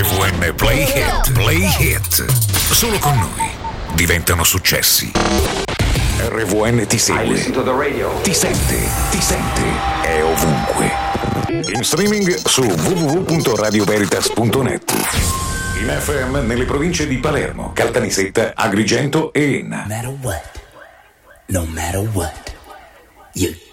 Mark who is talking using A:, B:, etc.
A: RVN Play Hit. Play Hit. Solo con noi diventano successi. RVN ti segue, ti sente, è ovunque. In streaming su www.radioveritas.net. In FM nelle province di Palermo, Caltanissetta, Agrigento e Enna.
B: No matter what, you